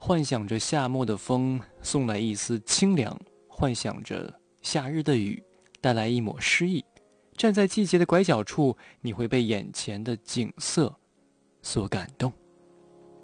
幻想着夏末的风送来一丝清凉，幻想着夏日的雨带来一抹诗意。站在季节的拐角处，你会被眼前的景色所感动。